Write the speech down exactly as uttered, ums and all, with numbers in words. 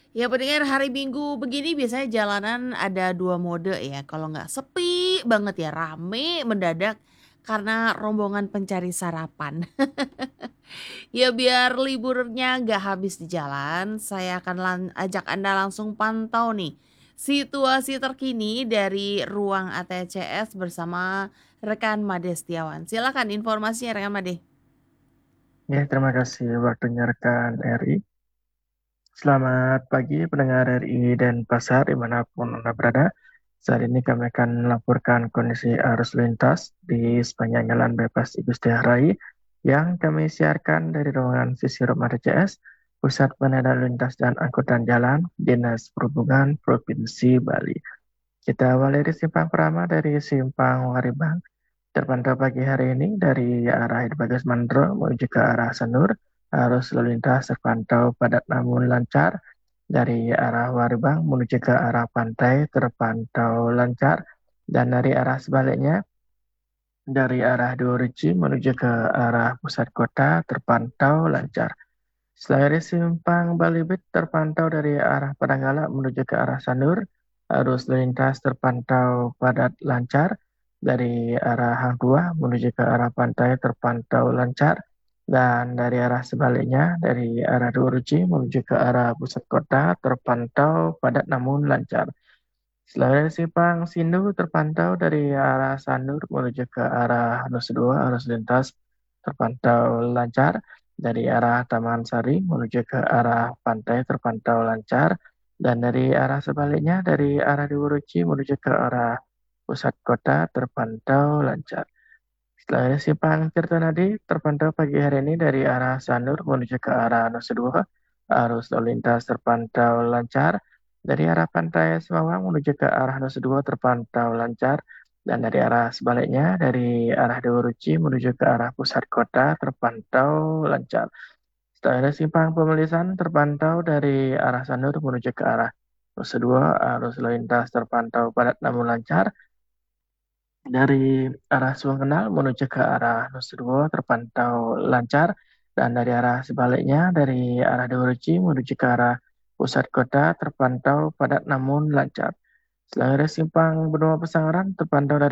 Ya pendengar hari Minggu begini biasanya jalanan ada dua mode ya, kalau nggak sepi banget ya, rame mendadak karena rombongan pencari sarapan. Ya biar liburnya nggak habis di jalan, saya akan lan ajak Anda langsung pantau nih, situasi terkini dari ruang A T C S bersama rekan Made Setiawan. Silakan informasinya rekan Made. Ya, terima kasih waktunya rekan R I. Selamat pagi pendengar R I dan pasar dimanapun Anda berada. Saat ini kami akan melaporkan kondisi arus lintas di sepanjang Jalan Bebas Ibu Setiah Rai yang kami siarkan dari ruangan Visi Rumah D C S, Pusat Pengendalian Lintas dan Angkutan Jalan, Dinas Perhubungan Provinsi Bali. Kita awali di Simpang Perama dari Simpang Waribang. Terpantau pagi hari ini dari arah Bagas Mandro menuju ke arah Sanur, arus lalu lintas terpantau padat namun lancar. Dari arah Waribang menuju ke arah pantai terpantau lancar. Dan dari arah sebaliknya, dari arah Durici menuju ke arah pusat kota terpantau lancar. Selain dari Simpang Balibit terpantau dari arah Padanggala menuju ke arah Sanur, arus lalu lintas terpantau padat lancar. Dari arah Hang Tuah menuju ke arah pantai terpantau lancar. Dan dari arah sebaliknya, dari arah Duruci menuju ke arah pusat kota terpantau padat namun lancar. Selain dari Simpang Sindu terpantau dari arah Sanur menuju ke arah Nusa Dua, arus lintas terpantau lancar. Dari arah Taman Sari menuju ke arah pantai terpantau lancar. Dan dari arah sebaliknya, dari arah Diwuruci menuju ke arah pusat kota terpantau lancar. Selain Simpang Tirtonadi terpantau pagi hari ini dari arah Sanur menuju ke arah Nusa Dua, arus lalu lintas terpantau lancar. Dari arah Pantai Semawang menuju ke arah Nusa Dua terpantau lancar. Dan dari arah sebaliknya, dari arah Dewa Ruci menuju ke arah pusat kota terpantau lancar. Setelah Simpang Pemelisan terpantau dari arah Sanur menuju ke arah Nusa Dua, arus lalu lintas terpantau padat namun lancar. Dari arah Suwang Kenal menuju ke arah Nusa Dua terpantau lancar. Dan dari arah sebaliknya, dari arah Dewa Ruci menuju ke arah pusat kota terpantau padat namun lancar. Selain dari Simpang Benua Pesanggaran terpantau dari